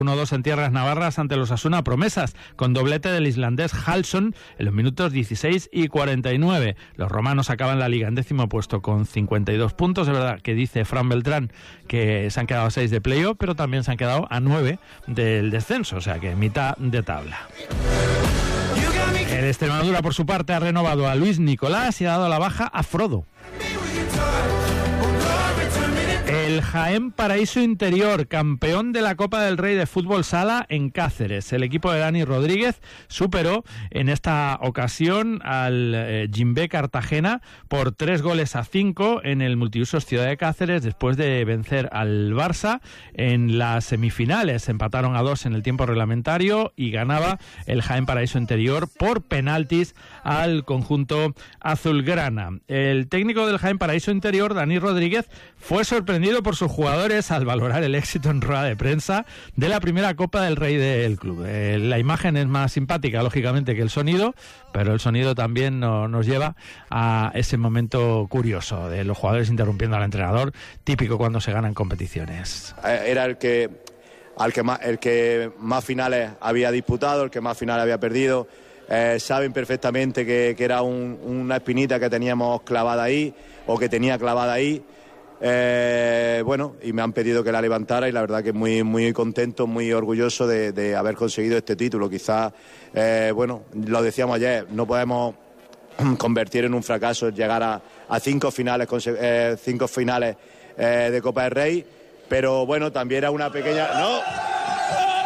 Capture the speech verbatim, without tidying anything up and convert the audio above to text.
uno dos en tierras navarras ante los Osasuna Promesas, con doblete del islandés Halson en los minutos dieciséis y cuarenta y nueve. Los romanos acaban la liga en décimo puesto con cincuenta y dos puntos. Es verdad que dice Fran Beltrán que se han quedado a seis de playoff, pero también se han quedado a nueve del descenso, o sea que mitad de tabla. El Extremadura, por su parte, ha renovado a Luis Nicolás y ha dado la baja a Frodo. El Jaén Paraíso Interior, campeón de la Copa del Rey de Fútbol Sala en Cáceres. El equipo de Dani Rodríguez superó en esta ocasión al eh, Jimbe Cartagena por tres goles a cinco en el multiusos Ciudad de Cáceres, después de vencer al Barça en las semifinales. Empataron a dos en el tiempo reglamentario y ganaba el Jaén Paraíso Interior por penaltis al conjunto azulgrana. El técnico del Jaén Paraíso Interior, Dani Rodríguez, fue sorprendido por sus jugadores al valorar el éxito en rueda de prensa de la primera Copa del Rey del club. Eh, la imagen es más simpática, lógicamente, que el sonido, pero el sonido también no, nos lleva a ese momento curioso de los jugadores interrumpiendo al entrenador, típico cuando se ganan competiciones. Era el que, al que, más, el que más finales había disputado, el que más finales había perdido. Eh, saben perfectamente que, que era un, una espinita que teníamos clavada ahí, o que tenía clavada ahí. Eh, bueno, y me han pedido que la levantara, y la verdad que muy muy contento, muy orgulloso de, de haber conseguido este título. Quizás, eh, bueno, lo decíamos ayer, no podemos convertir en un fracaso llegar a, a cinco finales, eh, cinco finales eh, de Copa del Rey, pero bueno, también era una pequeña... ¡No!